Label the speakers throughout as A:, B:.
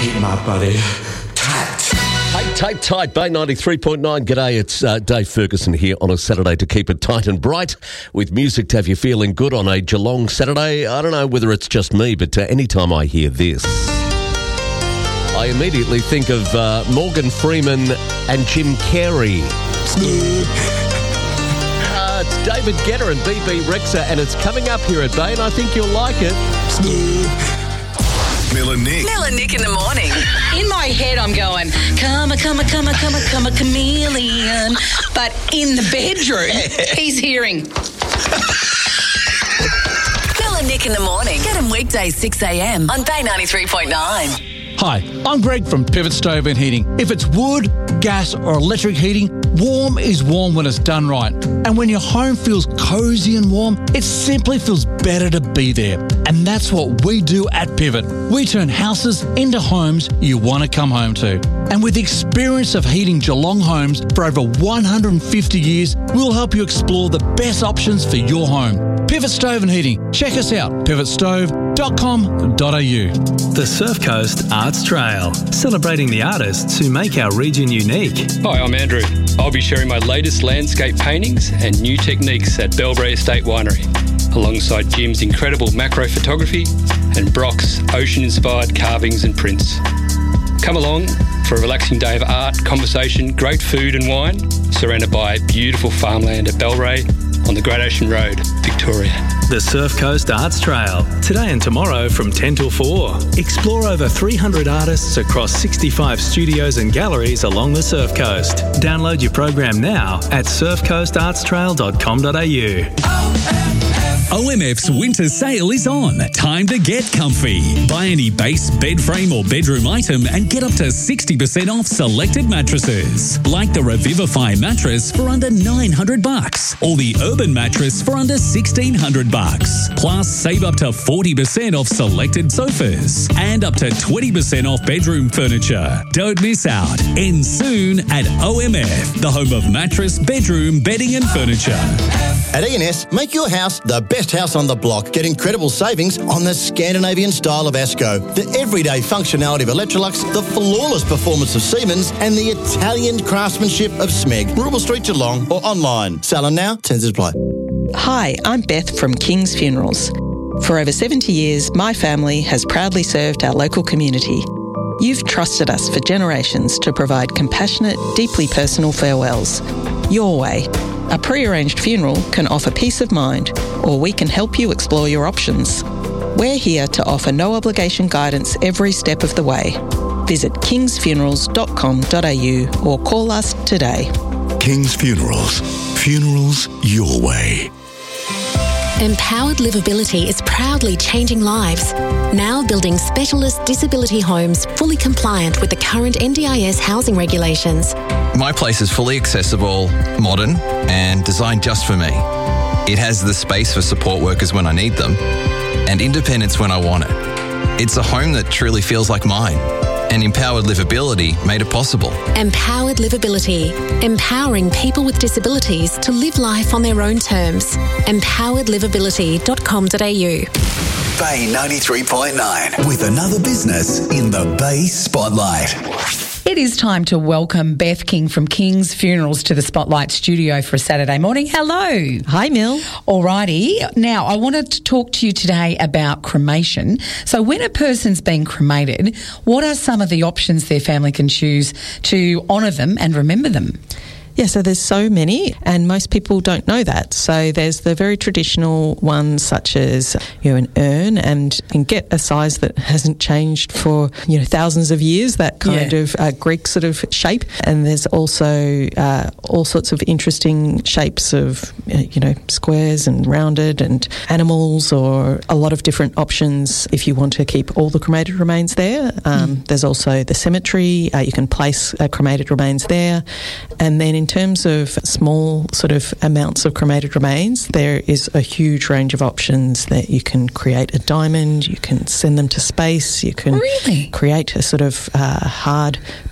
A: keep my body tight.
B: Tight, Bay 93.9. G'day, it's Dave Ferguson here on a Saturday to keep it tight and bright with music to have you feeling good on a Geelong Saturday. I don't know whether it's just me, but any time I hear this, I immediately think of Morgan Freeman and Jim Carrey. It's David Guetta and BB Rexa, and it's coming up here at Bay, and I think you'll like it.
C: Mel and Nick in the morning.
D: In my head, I'm going, come a chameleon. But in the bedroom, he's hearing.
C: Mel and Nick in the morning. Get them weekdays 6 a.m. on Bay 93.9.
E: Hi, I'm Greg from Pivot Stove and Heating. If it's wood, gas or electric heating, warm is warm when it's done right. And when your home feels cosy and warm, it simply feels better to be there. And that's what we do at Pivot. We turn houses into homes you want to come home to. And with the experience of heating Geelong homes for over 150 years, we'll help you explore the best options for your home. Pivot Stove and Heating. Check us out, pivotstove.com.au.
F: The Surf Coast Arts Trail, celebrating the artists who make our region unique.
G: Hi, I'm Andrew. I'll be sharing my latest landscape paintings and new techniques at Belbrae Estate Winery, alongside Jim's incredible macro photography and Brock's ocean-inspired carvings and prints. Come along for a relaxing day of art, conversation, great food and wine, surrounded by beautiful farmland at Belbrae on the Great Ocean Road, Victoria.
F: The Surf Coast Arts Trail, today and tomorrow from 10 till 4. Explore over 300 artists across 65 studios and galleries along the Surf Coast. Download your program now at surfcoastartstrail.com.au.
H: OMF's winter sale is on. Time to get comfy. Buy any base, bed frame or bedroom item and get up to 60% off selected mattresses. Like the Revivify mattress for under $900 or the Urban mattress for under $1,600. Plus, save up to 40% off selected sofas and up to 20% off bedroom furniture. Don't miss out. End soon at OMF, the home of mattress, bedroom, bedding and furniture.
I: At E&S, make your house the best house on the block. Get incredible savings on the Scandinavian style of Asco, the everyday functionality of Electrolux, the flawless performance of Siemens, and the Italian craftsmanship of Smeg. Rubble Street, Geelong, or online. Selling now, terms apply.
J: Hi, I'm Beth from King's Funerals. For over 70 years, my family has proudly served our local community. You've trusted us for generations to provide compassionate, deeply personal farewells. Your way. A pre-arranged funeral can offer peace of mind, or we can help you explore your options. We're here to offer no obligation guidance every step of the way. Visit kingsfunerals.com.au or call us today.
K: King's Funerals. Funerals your way.
L: Empowered Livability is proudly changing lives. Now building specialist disability homes fully compliant with the current NDIS housing regulations.
M: My place is fully accessible, modern, and designed just for me. It has the space for support workers when I need them, and independence when I want it. It's a home that truly feels like mine, and Empowered Livability made it possible.
L: Empowered Livability, empowering people with disabilities to live life on their own terms. empoweredlivability.com.au.
C: Bay 93.9 with another business in the Bay Spotlight.
N: It is time to welcome Beth King from King's Funerals to the Spotlight studio for a Saturday morning. Hello.
J: Hi, Mel.
N: Alrighty. Now, I wanted to talk to you today about cremation. So when a person's been cremated, what are some of the options their family can choose to honour them and remember them?
J: Yeah, so there's so many, and most people don't know that. So there's the very traditional ones, such as an urn, and you can get a size that hasn't changed for thousands of years. That kind of Greek sort of shape. And there's also all sorts of interesting shapes of squares and rounded and animals, or a lot of different options if you want to keep all the cremated remains there. There's also the cemetery. You can place cremated remains there, and then in terms of small sort of amounts of cremated remains, there is a huge range of options that you can create a diamond, you can send them to space, you can create a sort of hard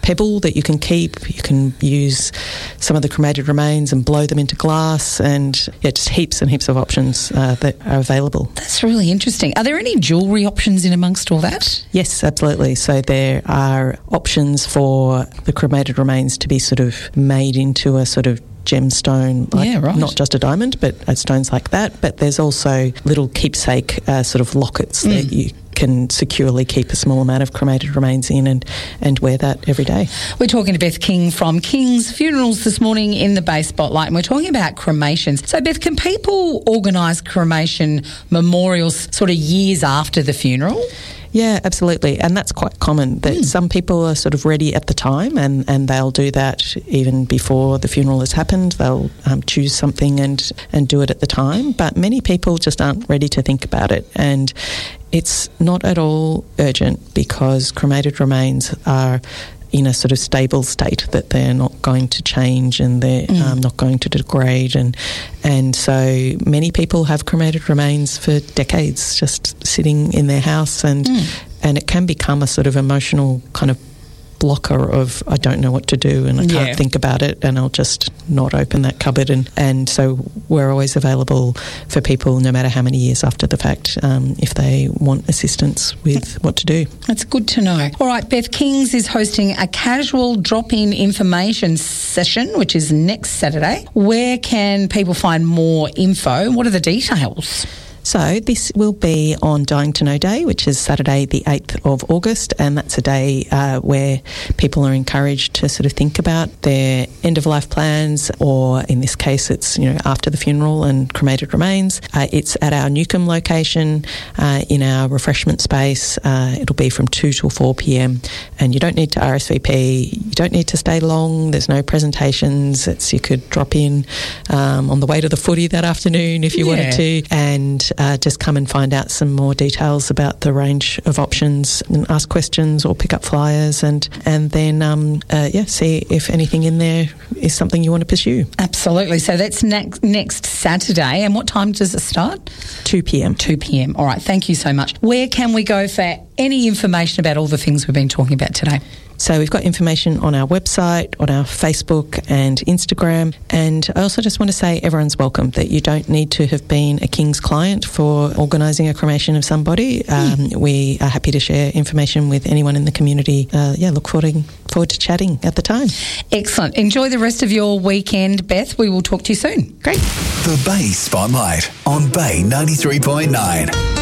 J: pebble that you can keep. You can use some of the cremated remains and blow them into glass, and just heaps and heaps of options that are available.
N: That's really interesting. Are there any jewellery options in amongst all that?
J: Yes, absolutely. So there are options for the cremated remains to be sort of made into a sort of gemstone, not just a diamond, but stones like that. But there's also little keepsake sort of lockets that you can securely keep a small amount of cremated remains in and wear that every day.
N: We're talking to Beth King from King's Funerals this morning in the Bay Spotlight, and we're talking about cremations. So, Beth, can people organise cremation memorials sort of years after the funeral?
J: Yeah, absolutely. And that's quite common, that some people are sort of ready at the time and they'll do that even before the funeral has happened. They'll choose something and do it at the time. But many people just aren't ready to think about it. And it's not at all urgent, because cremated remains are in a sort of stable state, that they're not going to change and they're not going to degrade. And so many people have cremated remains for decades just sitting in their house, and it can become a sort of emotional kind of blocker of, I don't know what to do and I can't think about it, and I'll just not open that cupboard. And so we're always available for people, no matter how many years after the fact, if they want assistance with what to do.
N: That's good to know. All right, Beth, King's is hosting a casual drop-in information session, which is next Saturday. Where can people find more info? What are the details?
J: So this will be on Dying to Know Day, which is Saturday the 8th of August, and that's a day where people are encouraged to sort of think about their end-of-life plans, or in this case it's after the funeral and cremated remains. It's at our Newcomb location in our refreshment space. It'll be from 2 till 4 p.m, and you don't need to RSVP, you don't need to stay long, there's no presentations. You could drop in on the way to the footy that afternoon if you wanted to, and just come and find out some more details about the range of options and ask questions or pick up flyers, and then see if anything in there is something you want to pursue.
N: Absolutely. So that's next Saturday. And what time does it start?
J: 2 p.m.
N: 2 p.m. All right. Thank you so much. Where can we go for any information about all the things we've been talking about today?
J: So we've got information on our website, on our Facebook and Instagram. And I also just want to say everyone's welcome, that you don't need to have been a King's client for organising a cremation of somebody. We are happy to share information with anyone in the community. Look forward to chatting at the time.
N: Excellent. Enjoy the rest of your weekend, Beth. We will talk to you soon. Great.
C: The Bay Spotlight on Bay 93.9.